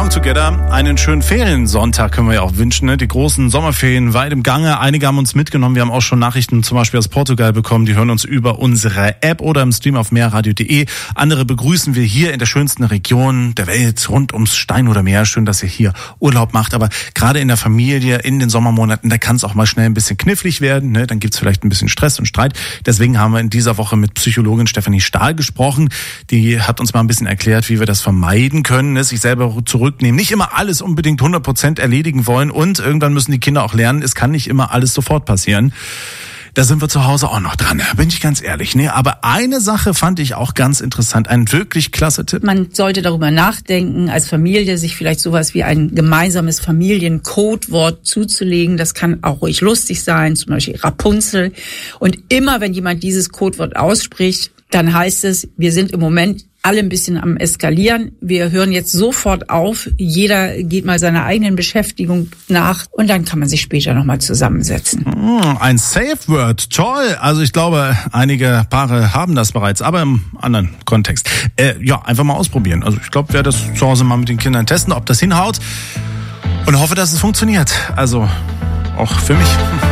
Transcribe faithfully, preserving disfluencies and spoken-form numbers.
Belong Together. Einen schönen Feriensonntag können wir ja auch wünschen. Ne? Die großen Sommerferien weit im Gange. Einige haben uns mitgenommen. Wir haben auch schon Nachrichten zum Beispiel aus Portugal bekommen. Die hören uns über unsere App oder im Stream auf mehrradio punkt de. Andere begrüßen wir hier in der schönsten Region der Welt, rund ums Stein oder Meer. Schön, dass ihr hier Urlaub macht. Aber gerade in der Familie, in den Sommermonaten, da kann es auch mal schnell ein bisschen knifflig werden. Ne? Dann gibt's vielleicht ein bisschen Stress und Streit. Deswegen haben wir in dieser Woche mit Psychologin Stefanie Stahl gesprochen. Die hat uns mal ein bisschen erklärt, wie wir das vermeiden können, ne? Sich selber zurücknehmen, nicht immer alles unbedingt hundert Prozent erledigen wollen und irgendwann müssen die Kinder auch lernen, es kann nicht immer alles sofort passieren. Da sind wir zu Hause auch noch dran, bin ich ganz ehrlich. Ne? Aber eine Sache fand ich auch ganz interessant, ein wirklich klasse Tipp. Man sollte darüber nachdenken, als Familie sich vielleicht sowas wie ein gemeinsames Familiencodewort zuzulegen. Das kann auch ruhig lustig sein, zum Beispiel Rapunzel. Und immer, wenn jemand dieses Codewort ausspricht, dann heißt es, wir sind im Moment alle ein bisschen am Eskalieren. Wir hören jetzt sofort auf. Jeder geht mal seiner eigenen Beschäftigung nach und dann kann man sich später nochmal zusammensetzen. Ein Safe Word, toll. Also ich glaube, einige Paare haben das bereits, aber im anderen Kontext. Äh, ja, einfach mal ausprobieren. Also ich glaube, wer das zu Hause mal mit den Kindern testen, ob das hinhaut und hoffe, dass es funktioniert. Also auch für mich.